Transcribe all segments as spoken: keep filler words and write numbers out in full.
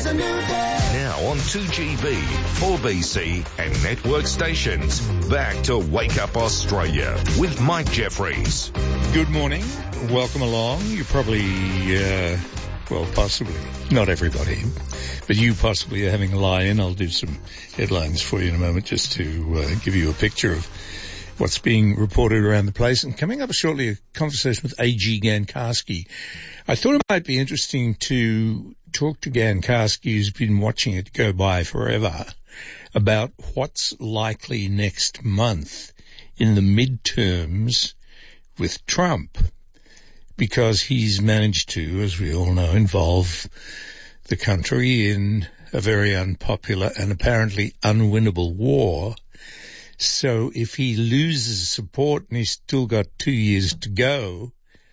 a new day. Now on two G B, four B C and network stations. Back to Wake Up Australia with Mike Jeffries. Good morning. Welcome along. You probably, uh, well, possibly, not everybody, but you possibly are having a lie-in. I'll do some headlines for you in a moment just to uh, give you a picture of what's being reported around the place. And coming up shortly, a conversation with A G Gancarski. I thought it might be interesting to talk to Gancarski, who's been watching it go by forever, about what's likely next month in the midterms with Trump, because he's managed to, as we all know, involve the country in a very unpopular and apparently unwinnable war. So if he loses support and he's still got two years to go,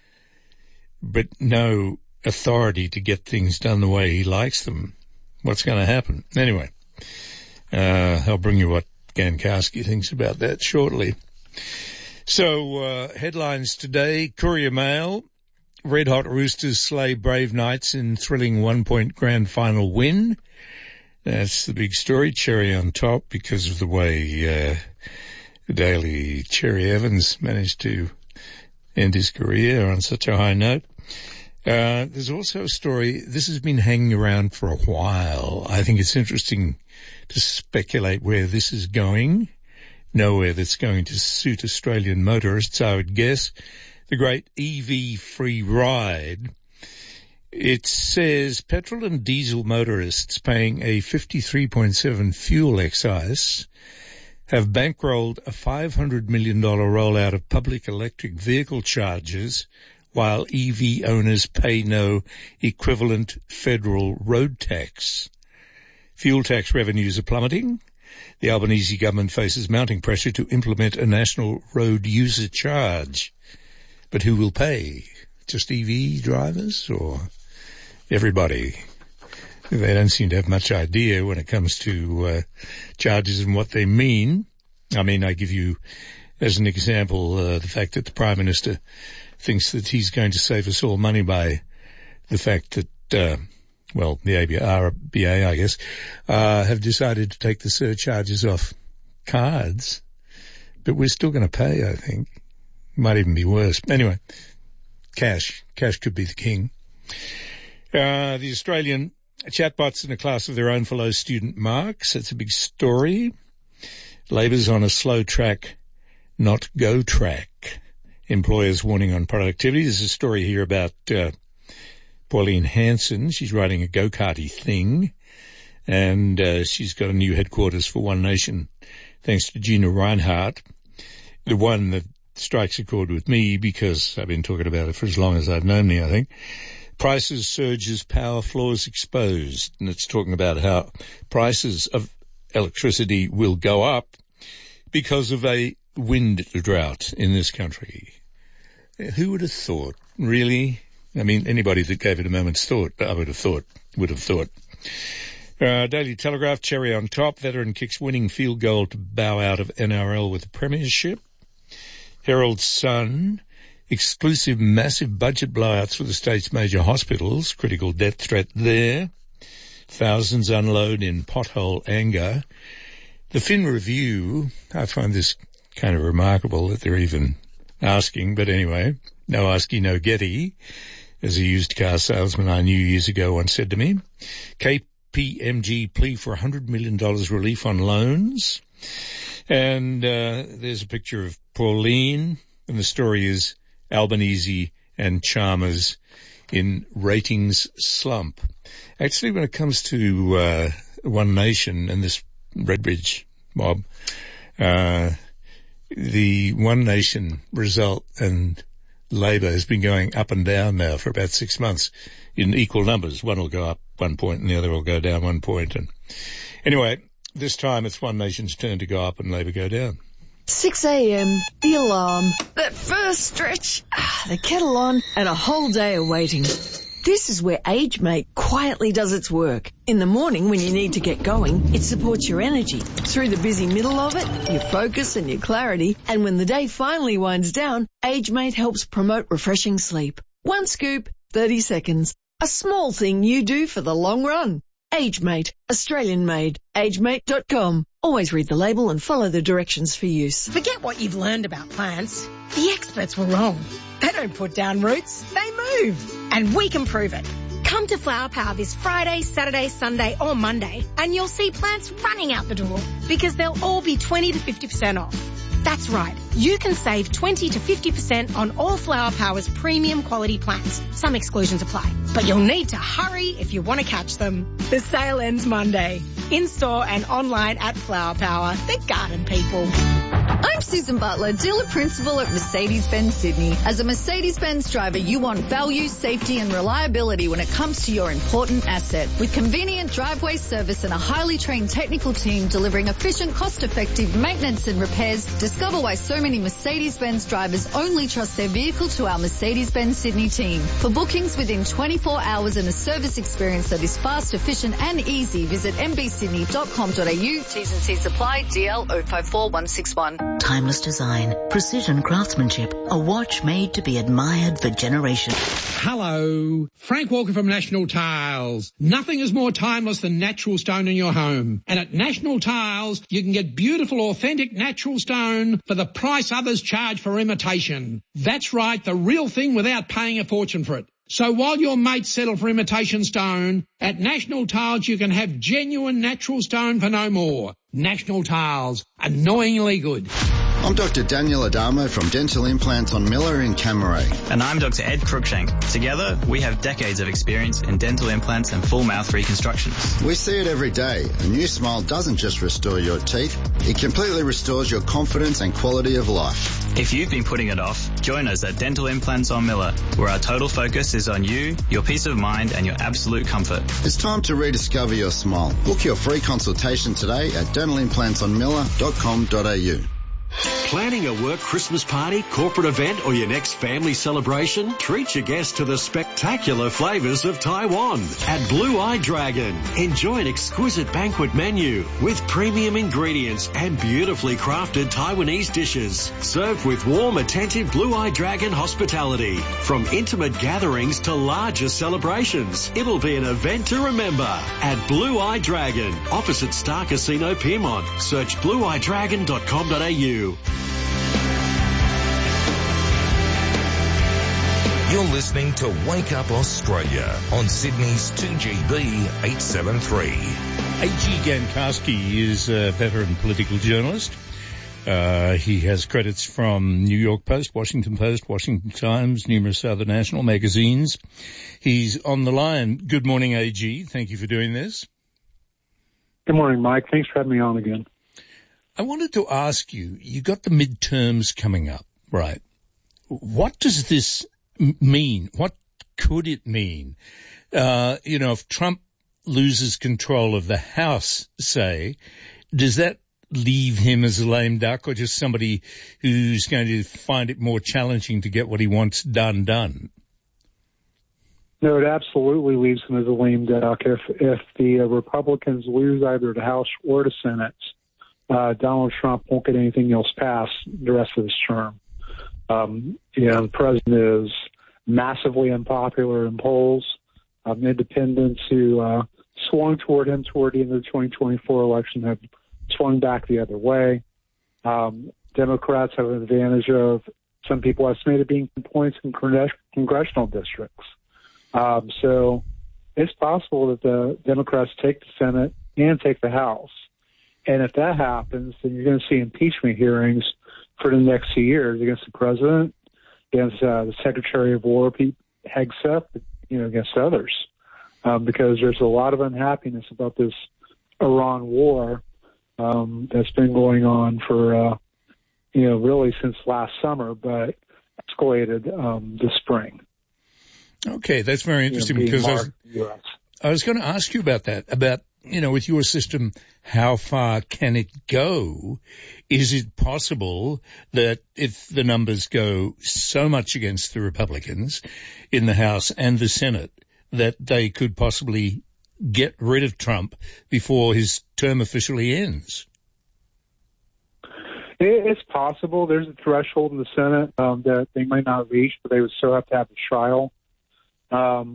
but no authority to get things done the way he likes them, what's going to happen? Anyway, uh, I'll bring you what Gancarski thinks about that shortly. So, uh, headlines today, Courier Mail, Red Hot Roosters slay Brave Knights in thrilling one-point grand final win. That's the big story, cherry on top, because of the way uh, the Daily Cherry Evans managed to end his career on such a high note. Uh, there's also a story, this has been hanging around for a while. I think it's interesting to speculate where this is going. Nowhere that's going to suit Australian motorists, I would guess. The great E V-free ride. It says petrol and diesel motorists paying a fifty-three point seven fuel excise have bankrolled a five hundred million dollars rollout of public electric vehicle charges, while E V owners pay no equivalent federal road tax. Fuel tax revenues are plummeting. The Albanese government faces mounting pressure to implement a national road user charge. But who will pay? Just E V drivers or everybody? They don't seem to have much idea when it comes to uh, charges and what they mean. I mean, I give you as an example uh, the fact that the Prime Minister thinks that he's going to save us all money by the fact that, uh, well, the R B A, I guess, uh, have decided to take the surcharges off cards. But we're still going to pay, I think. Might even be worse. Anyway, cash. Cash could be the king. Uh, the Australian chatbots in a class of their own for low student marks. That's a big story. Labor's on a slow track, not go track. Employers warning on productivity. There's a story here about uh, Pauline Hanson. She's riding a go-karty thing, and uh, she's got a new headquarters for One Nation, thanks to Gina Reinhardt, the one that strikes a chord with me because I've been talking about it for as long as I've known me, I think. Prices surges, power flaws exposed. And it's talking about how prices of electricity will go up because of a wind drought in this country. Who would have thought? Really? I mean, anybody that gave it a moment's thought, I would have thought, would have thought. Uh, Daily Telegraph, cherry on top. Veteran kicks winning field goal to bow out of N R L with a premiership. Herald Sun, exclusive massive budget blowouts for the state's major hospitals, critical death threat there. Thousands unload in pothole anger. The Fin Review, I find this kind of remarkable that they're even asking, but anyway, no asky, no getty, as a used car salesman I knew years ago once said to me. K P M G plea for one hundred million dollars relief on loans. And uh, there's a picture of Pauline, and the story is Albanese and Chalmers in ratings slump. Actually, when it comes to uh, One Nation and this Redbridge mob, uh, the One Nation result and Labor has been going up and down now for about six months in equal numbers. One will go up one point and the other will go down one point. And anyway, this time it's One Nation's turn to go up and Labor go down. six a.m., the alarm, that first stretch, ah, the kettle on, and a whole day of waiting. This is where AgeMate quietly does its work. In the morning when you need to get going, it supports your energy. Through the busy middle of it, your focus and your clarity. And when the day finally winds down, AgeMate helps promote refreshing sleep. One scoop, thirty seconds. A small thing you do for the long run. AgeMate, Australian made. age mate dot com. Always read the label and follow the directions for use. Forget what you've learned about plants. The experts were wrong. They don't put down roots, they move. And we can prove it. Come to Flower Power this Friday, Saturday, Sunday or Monday and you'll see plants running out the door because they'll all be twenty to fifty percent off. That's right. You can save twenty to fifty percent on all Flower Power's premium quality plants. Some exclusions apply, but you'll need to hurry if you want to catch them. The sale ends Monday. In-store and online at Flower Power, the garden people. I'm Susan Butler, dealer principal at Mercedes-Benz Sydney. As a Mercedes-Benz driver, you want value, safety and reliability when it comes to your important asset. With convenient driveway service and a highly trained technical team delivering efficient, cost-effective maintenance and repairs, discover why so many Mercedes-Benz drivers only trust their vehicle to our Mercedes-Benz Sydney team. For bookings within twenty-four hours and a service experience that is fast, efficient and easy, visit m b sydney dot com dot a u. T's and C's apply. D L zero five four one six one. Timeless design, precision craftsmanship, a watch made to be admired for generations. Hello, Frank Walker from National Tiles. Nothing is more timeless than natural stone in your home. And at National Tiles, you can get beautiful, authentic natural stone for the price others charge for imitation. That's right, the real thing without paying a fortune for it. So while your mates settle for imitation stone, at National Tiles you can have genuine natural stone for no more. National Tiles, annoyingly good. I'm Doctor Daniel Adamo from Dental Implants on Miller in Camaray. And I'm Doctor Ed Cruikshank. Together, we have decades of experience in dental implants and full mouth reconstructions. We see it every day. A new smile doesn't just restore your teeth, it completely restores your confidence and quality of life. If you've been putting it off, join us at Dental Implants on Miller, where our total focus is on you, your peace of mind and your absolute comfort. It's time to rediscover your smile. Book your free consultation today at dental implants on miller dot com dot a u. Planning a work Christmas party, corporate event or your next family celebration? Treat your guests to the spectacular flavours of Taiwan at Blue Eye Dragon. Enjoy an exquisite banquet menu with premium ingredients and beautifully crafted Taiwanese dishes served with warm, attentive Blue Eye Dragon hospitality. From intimate gatherings to larger celebrations, it'll be an event to remember at Blue Eye Dragon, opposite Star Casino Piermont. Search blue eye dragon dot com dot a u. You're listening to Wake Up Australia on Sydney's two G B eight seventy-three. A G Gankowski is a veteran political journalist. Uh, he has credits from New York Post, Washington Post, Washington Times, numerous other national magazines. He's on the line. Good morning, A G. Thank you for doing this. Good morning, Mike. Thanks for having me on again. I wanted to ask you, you got the midterms coming up, right? What does this mean? What could it mean? Uh, you know, if Trump loses control of the House, say, does that leave him as a lame duck or just somebody who's going to find it more challenging to get what he wants done, done? No, it absolutely leaves him as a lame duck. If, if the uh, Republicans lose either the House or the Senate, uh, Donald Trump won't get anything else passed the rest of his term. Um, you know, the president is massively unpopular in polls. Um, independents who uh, swung toward him toward the end of the twenty twenty-four election have swung back the other way. Um, Democrats have an advantage of, some people estimate it being points in congressional districts. Um, so it's possible that the Democrats take the Senate and take the House. And if that happens, then you're going to see impeachment hearings for the next two years against the president, against uh, the Secretary of War, Pete Hegseth, you know, against others, um, because there's a lot of unhappiness about this Iran war um, that's been going on for, uh, you know, really since last summer, but escalated um, this spring. Okay, that's very interesting, you know, because I was, I was going to ask you about that, about, you know, with your system, how far can it go? Is it possible that if the numbers go so much against the Republicans in the House and the Senate that they could possibly get rid of Trump before his term officially ends? It's possible. There's a threshold in the Senate um, that they might not reach, but they would still have to have a trial. Um,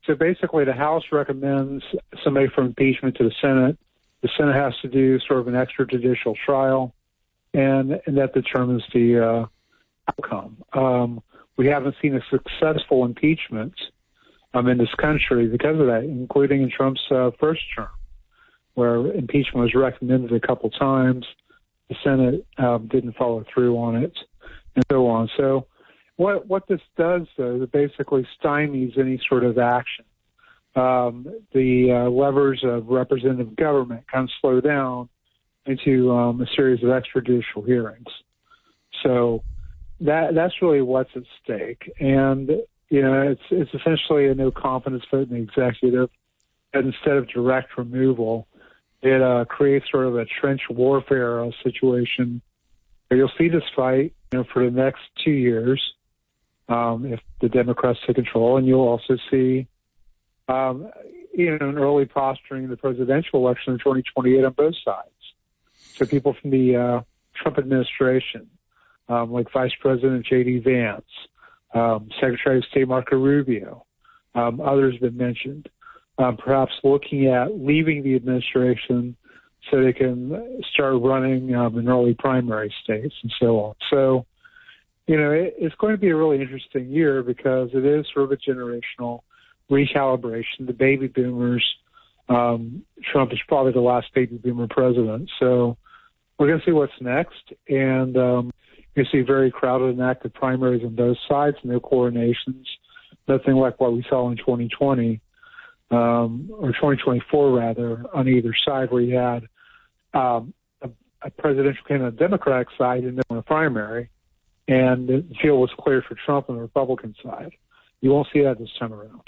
So basically, the House recommends somebody for impeachment to the Senate. The Senate has to do sort of an extrajudicial trial, and, and that determines the uh, outcome. Um, we haven't seen a successful impeachment um, in this country because of that, including in Trump's uh, first term, where impeachment was recommended a couple times. The Senate um, didn't follow through on it, and so on. So what what this does, though, is it basically stymies any sort of action. Um, the uh, levers of representative government kind of slow down into um, a series of extrajudicial hearings. So that that's really what's at stake. And, you know, it's it's essentially a no confidence vote in the executive. And instead of direct removal, it uh, creates sort of a trench warfare uh, situation where you'll see this fight, you know, for the next two years um, if the Democrats take control, and you'll also see Um, you know, an early posturing in the presidential election in twenty twenty-eight on both sides. So people from the uh, Trump administration, um, like Vice President J D Vance, um, Secretary of State Marco Rubio, um, others have been mentioned, um, perhaps looking at leaving the administration so they can start running um, in early primary states and so on. So, you know, it, it's going to be a really interesting year because it is sort of a generational recalibration. The baby boomers, um, Trump is probably the last baby boomer president. So we're going to see what's next. And um, you see very crowded and active primaries on both sides, no coronations, nothing like what we saw in twenty twenty, um, or twenty twenty-four rather, on either side, where you had um, a, a presidential candidate on the Democratic side and then a primary, and the field was clear for Trump on the Republican side. You won't see that this time around.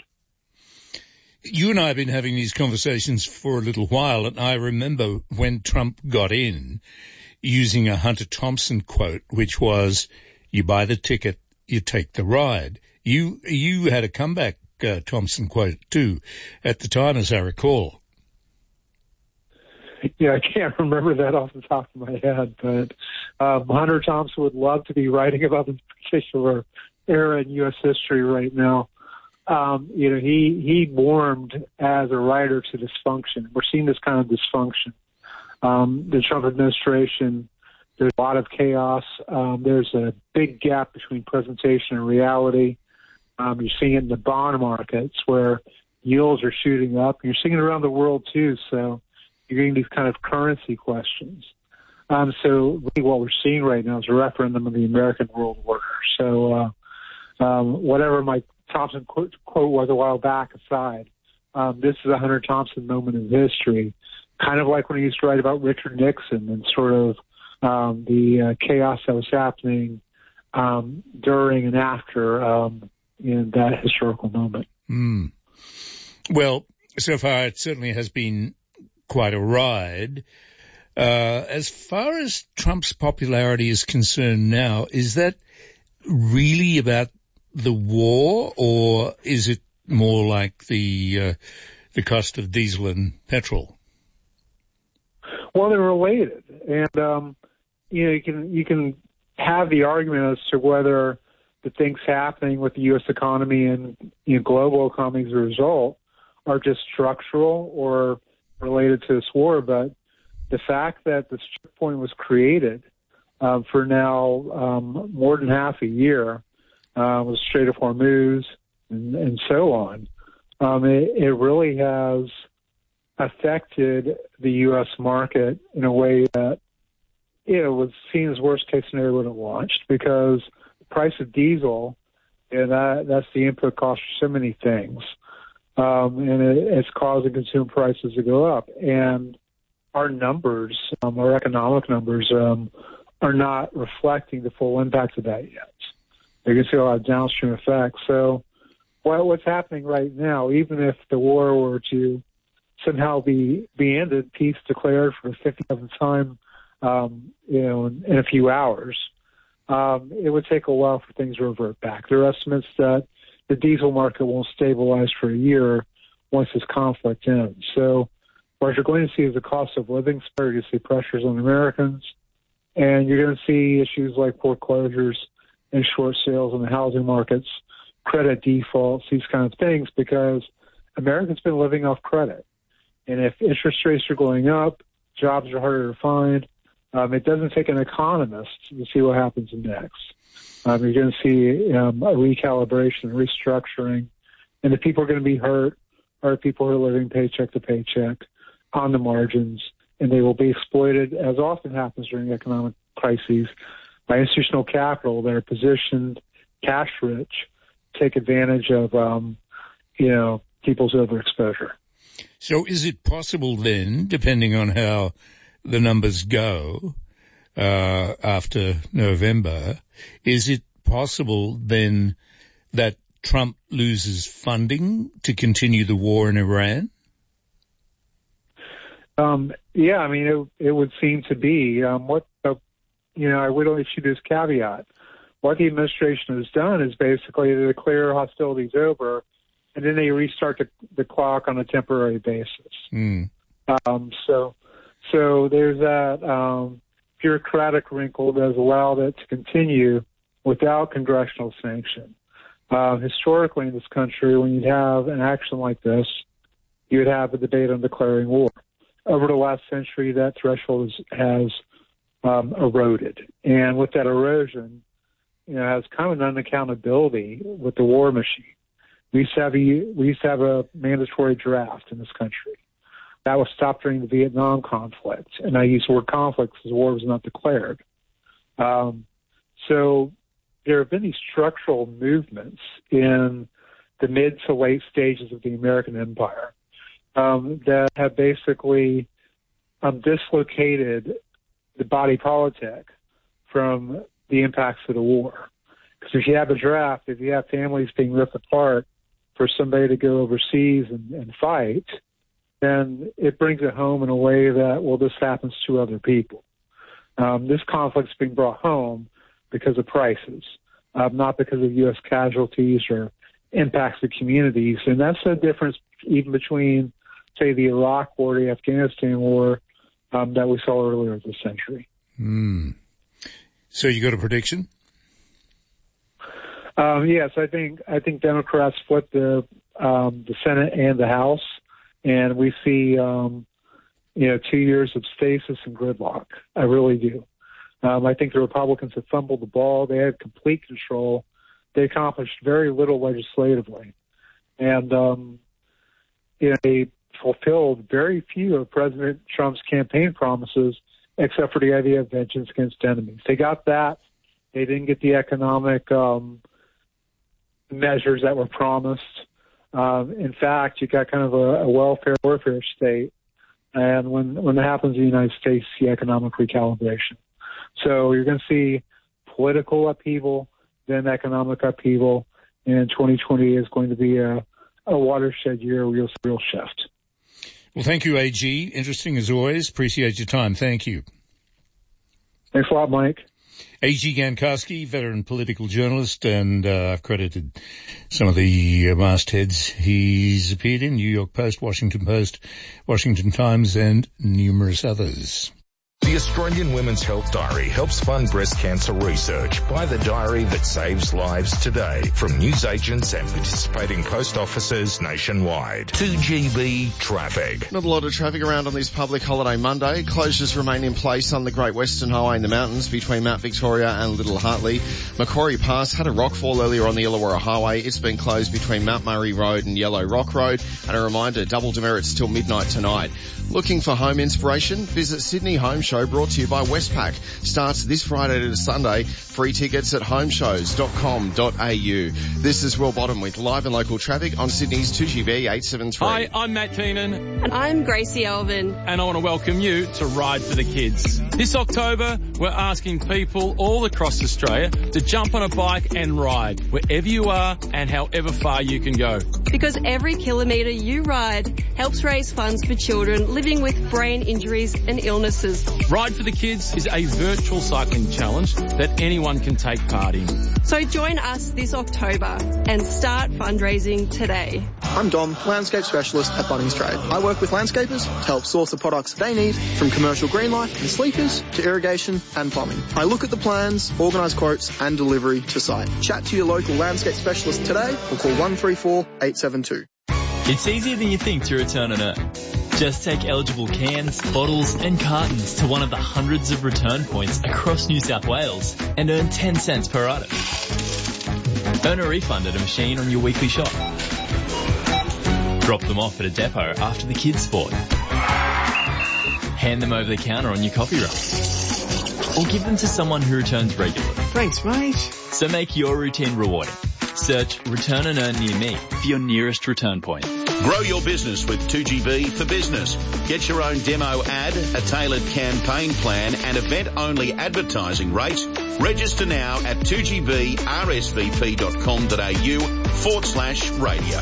You and I have been having these conversations for a little while, and I remember when Trump got in using a Hunter Thompson quote, which was, you buy the ticket, you take the ride. You you had a comeback uh, Thompson quote, too, at the time, as I recall. Yeah, I can't remember that off the top of my head, but um, Hunter Thompson would love to be writing about this particular era in U S history right now. Um, you know, he, he warmed as a writer to dysfunction. We're seeing this kind of dysfunction. Um, the Trump administration, there's a lot of chaos. Um, there's a big gap between presentation and reality. Um, you're seeing it in the bond markets where yields are shooting up. You're seeing it around the world too. So you're getting these kind of currency questions. Um, so really what we're seeing right now is a referendum of the American world order. So, uh, um, whatever my Thompson quote, quote was a while back aside, um, this is a Hunter Thompson moment in history, kind of like when he used to write about Richard Nixon and sort of um, the uh, chaos that was happening um, during and after um, in that historical moment. Mm. Well, so far it certainly has been quite a ride. Uh, as far as Trump's popularity is concerned now, is that really about the war, or is it more like the uh, the cost of diesel and petrol? Well, they're related, and um, you know you can you can have the argument as to whether the things happening with the U S economy and you know, global economy as a result are just structural or related to this war. But the fact that the checkpoint was created uh, for now um, more than half a year. Uh, with Strait of Hormuz and, and so on, um, it, it really has affected the U S market in a way that, you know, was seen as worst case scenario when it launched, because the price of diesel, and that, that's the input cost for so many things, um, and it, it's causing consumer prices to go up. And our numbers, um, our economic numbers, um, are not reflecting the full impact of that yet. You can see a lot of downstream effects. So well, what's happening right now, even if the war were to somehow be, be ended, peace declared for the fifty-seventh time, um, you know, in, in a few hours, um, it would take a while for things to revert back. There are estimates that the diesel market won't stabilize for a year once this conflict ends. So what you're going to see is the cost of living spur. You're going to see pressures on Americans, and you're going to see issues like foreclosures and short sales in the housing markets, credit defaults, these kind of things, because Americans been living off credit. And if interest rates are going up, jobs are harder to find. Um, it doesn't take an economist to see what happens next. Um, you're going to see um, a recalibration, restructuring, and the people are going to be hurt are people who are living paycheck to paycheck on the margins, and they will be exploited, as often happens during economic crises, by institutional capital that are positioned cash-rich, take advantage of, um, you know, people's overexposure. So is it possible then, depending on how the numbers go uh, after November, is it possible then that Trump loses funding to continue the war in Iran? Um, yeah, I mean, it, it would seem to be. Um, what, uh, you know, I would issue this caveat. What the administration has done is basically to declare hostilities over, and then they restart the, the clock on a temporary basis. Mm. Um, so, so there's that um, bureaucratic wrinkle that has allowed it to continue without congressional sanction. Uh, historically in this country, when you have an action like this, you would have a debate on declaring war. Over the last century, that threshold is, has um, eroded. And with that erosion, you know, has come an unaccountability with the war machine. We used to have a, we used to have a mandatory draft in this country. That was stopped during the Vietnam conflict. And I use the word conflict because the war was not declared. Um, so there have been these structural movements in the mid to late stages of the American empire um, that have basically um, dislocated the body politic from the impacts of the war. Because if you have a draft, if you have families being ripped apart for somebody to go overseas and, and fight, then it brings it home in a way that, well, this happens to other people. Um, this conflict's being brought home because of prices, uh, not because of U S casualties or impacts to communities. And that's the difference even between, say, the Iraq War, the Afghanistan War um, that we saw earlier this century. Mm. So you got a prediction? Um, yes, I think I think Democrats split the um, the Senate and the House, and we see um, you know two years of stasis and gridlock. I really do. Um, I think the Republicans have fumbled the ball. They had complete control. They accomplished very little legislatively, and um, you know, they fulfilled very few of President Trump's campaign promises, except for the idea of vengeance against enemies. They got that. They didn't get the economic um, measures that were promised. Um, in fact, you got kind of a, a welfare warfare state, and when when that happens in the United States, you see economic recalibration. So you're going to see political upheaval, then economic upheaval, and twenty twenty is going to be a, a watershed year where you'll see a real shift. Well, thank you, A G. Interesting as always. Appreciate your time. Thank you. Thanks a lot, Mike. A G Gankoski, veteran political journalist, and uh, I've credited some of the uh, mastheads he's appeared in, New York Post, Washington Post, Washington Times, and numerous others. The Australian Women's Health Diary helps fund breast cancer research. Buy the diary that saves lives today from newsagents and participating post offices nationwide. two G B traffic. Not a lot of traffic around on this public holiday Monday. Closures remain in place on the Great Western Highway in the mountains between Mount Victoria and Little Hartley. Macquarie Pass had a rockfall earlier on the Illawarra Highway. It's been closed between Mount Murray Road and Yellow Rock Road. And a reminder, double demerits till midnight tonight. Looking for home inspiration? Visit Sydney Home Show, brought to you by Westpac. Starts this Friday to Sunday. Free tickets at homeshows dot com dot a u. This is Will Bottom with live and local traffic on Sydney's two G B eight seven three. Hi, I'm Matt Keenan. And I'm Gracie Elvin. And I want to welcome you to Ride for the Kids. This October, we're asking people all across Australia to jump on a bike and ride wherever you are and however far you can go. Because every kilometre you ride helps raise funds for children living with brain injuries and illnesses. Ride for the Kids is a virtual cycling challenge that anyone can take part in. So join us this October and start fundraising today. I'm Dom, landscape specialist at Bunnings Trade. I work with landscapers to help source the products they need, from commercial green life and sleepers to irrigation and plumbing. I look at the plans, organise quotes and delivery to site. Chat to your local landscape specialist today or call one three four eight seven two. It's easier than you think to return and earn. Just take eligible cans, bottles and cartons to one of the hundreds of return points across New South Wales and earn ten cents per item. Earn a refund at a machine on your weekly shop. Drop them off at a depot after the kids' sport. Hand them over the counter on your coffee run. Or give them to someone who returns regularly. Thanks, mate. So make your routine rewarding. Search Return and Earn near me for your nearest return point. Grow your business with two G B for Business. Get your own demo ad, a tailored campaign plan and event-only advertising rates. Register now at two g b r s v p dot com dot a u forward slash radio.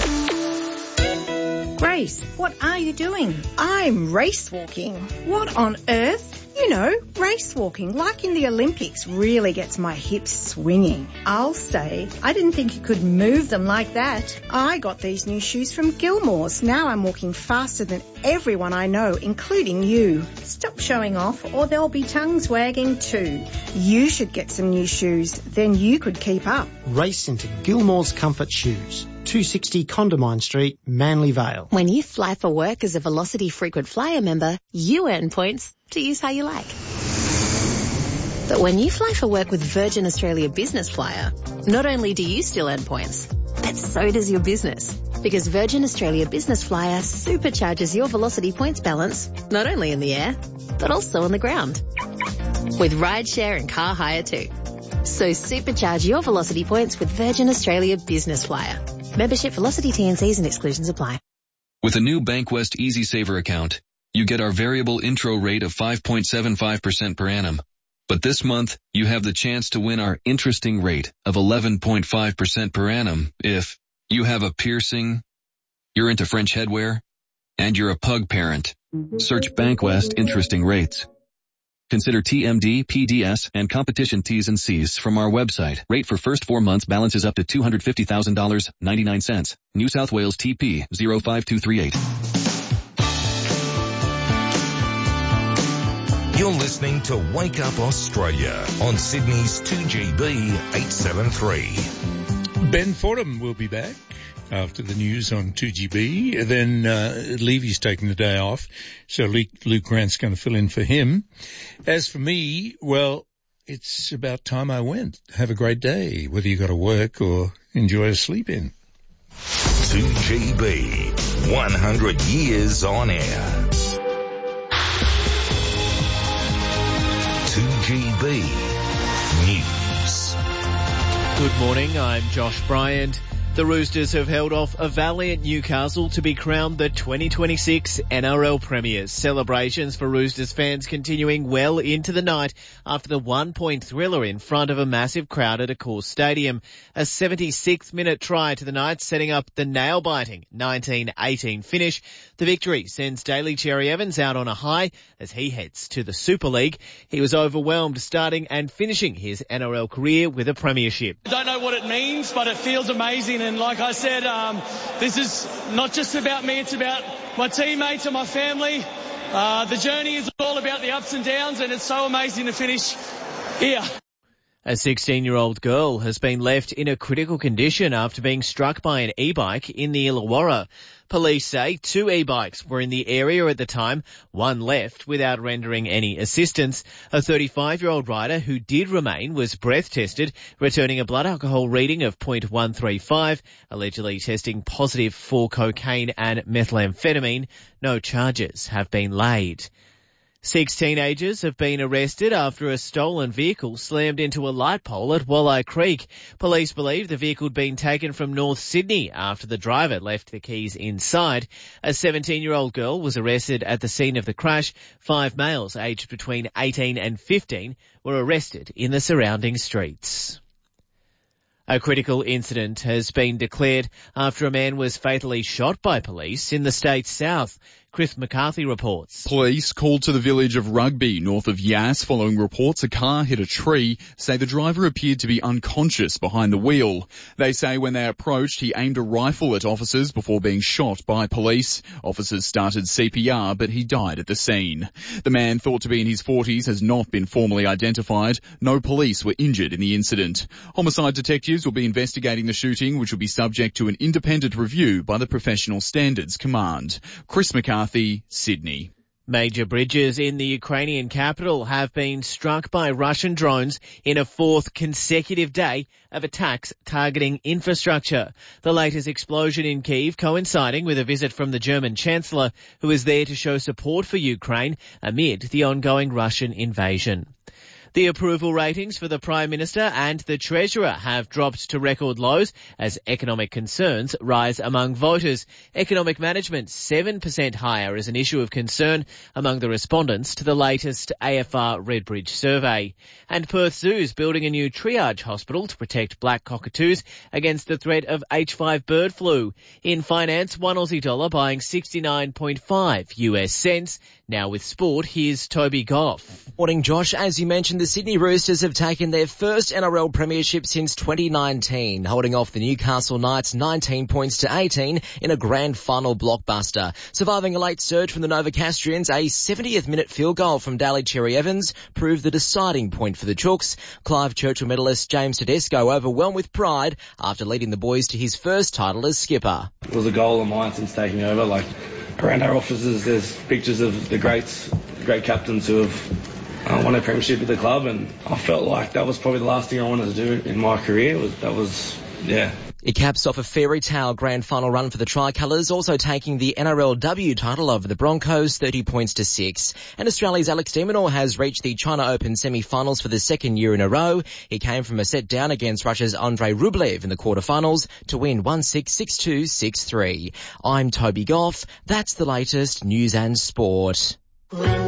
Grace, what are you doing? I'm race walking. What on earth? You know, race walking, like in the Olympics, really gets my hips swinging. I'll say, I didn't think you could move them like that. I got these new shoes from Gilmore's. Now I'm walking faster than everyone I know, including you. Stop showing off or there'll be tongues wagging too. You should get some new shoes, then you could keep up. Race into Gilmore's Comfort Shoes. two sixty Condamine Street, Manly Vale. When you fly for work as a Velocity Frequent Flyer member, you earn points to use how you like. But when you fly for work with Virgin Australia Business Flyer, not only do you still earn points, but so does your business. Because Virgin Australia Business Flyer supercharges your Velocity points balance, not only in the air, but also on the ground. With rideshare and car hire too. So supercharge your Velocity points with Virgin Australia Business Flyer. Membership, Velocity, T and Cs and exclusions apply. With a new Bankwest Easy Saver account, you get our variable intro rate of five point seven five percent per annum. But this month, you have the chance to win our interesting rate of eleven point five percent per annum if you have a piercing, you're into French headwear, and you're a pug parent. Search Bankwest Interesting Rates. Consider T M D, P D S, and competition T's and C's from our website. Rate for first four months balances up to two hundred fifty thousand dollars and ninety-nine cents. New South Wales T P zero five two three eight. You're listening to Wake Up Australia on Sydney's two G B eight seventy-three. Ben Fordham will be back after the news on two G B. Then uh, Levy's taking the day off, so Luke, Luke Grant's going to fill in for him. As for me, well, it's about time I went. Have a great day, whether you got to work or enjoy a sleep in. two G B, one hundred years on air. two G B News. Good morning, I'm Josh Bryant. The Roosters have held off a valiant Newcastle to be crowned the twenty twenty-six N R L Premiers. Celebrations for Roosters fans continuing well into the night after the one-point thriller in front of a massive crowd at Accor Stadium. A seventy-sixth minute try to the Knights setting up the nail-biting nineteen eighteen finish. The victory sends Daly Cherry Evans out on a high as he heads to the Super League. He was overwhelmed starting and finishing his N R L career with a premiership. I don't know what it means, but it feels amazing. And like I said, um, this is not just about me, it's about my teammates and my family. Uh, the journey is all about the ups and downs, and it's so amazing to finish here. A sixteen-year-old girl has been left in a critical condition after being struck by an e-bike in the Illawarra. Police say two e-bikes were in the area at the time, one left without rendering any assistance. A thirty-five-year-old rider who did remain was breath tested, returning a blood alcohol reading of point one three five, allegedly testing positive for cocaine and methamphetamine. No charges have been laid. Six teenagers have been arrested after a stolen vehicle slammed into a light pole at Walleye Creek. Police believe the vehicle had been taken from North Sydney after the driver left the keys inside. A seventeen-year-old girl was arrested at the scene of the crash. Five males aged between eighteen and fifteen were arrested in the surrounding streets. A critical incident has been declared after a man was fatally shot by police in the state's south. Chris McCarthy reports. Police called to the village of Rugby, north of Yass, following reports a car hit a tree, say the driver appeared to be unconscious behind the wheel. They say when they approached, he aimed a rifle at officers before being shot by police. Officers started C P R, but he died at the scene. The man, thought to be in his forties, has not been formally identified. No police were injured in the incident. Homicide detectives will be investigating the shooting, which will be subject to an independent review by the Professional Standards Command. Chris McCarthy, Sydney. Major bridges in the Ukrainian capital have been struck by Russian drones in a fourth consecutive day of attacks targeting infrastructure. The latest explosion in Kyiv coinciding with a visit from the German Chancellor, who is there to show support for Ukraine amid the ongoing Russian invasion. The approval ratings for the Prime Minister and the Treasurer have dropped to record lows as economic concerns rise among voters. Economic management seven percent higher is an issue of concern among the respondents to the latest A F R Redbridge survey. And Perth Zoo is building a new triage hospital to protect black cockatoos against the threat of H five bird flu. In finance, one Aussie dollar buying sixty-nine point five U S cents. Now with sport, here's Toby Goff. Morning, Josh. As you mentioned, the Sydney Roosters have taken their first N R L premiership since twenty nineteen, holding off the Newcastle Knights nineteen points to eighteen in a grand final blockbuster. Surviving a late surge from the Novocastrians, a seventieth minute field goal from Daly Cherry Evans proved the deciding point for the Chooks. Clive Churchill medalist James Tedesco overwhelmed with pride after leading the boys to his first title as skipper. It was a goal of mine since taking over. Like, around our offices, there's pictures of the greats, the great captains who have uh, won a premiership with the club, and I felt like that was probably the last thing I wanted to do in my career. Was, that was, yeah. It caps off a fairy tale grand final run for the Tricolours, also taking the N R L W title over the Broncos, thirty points to six. And Australia's Alex de Minaur has reached the China Open semi-finals for the second year in a row. He came from a set down against Russia's Andrei Rublev in the quarterfinals to win one six, six two, six three. I'm Toby Goff. That's the latest news and sport.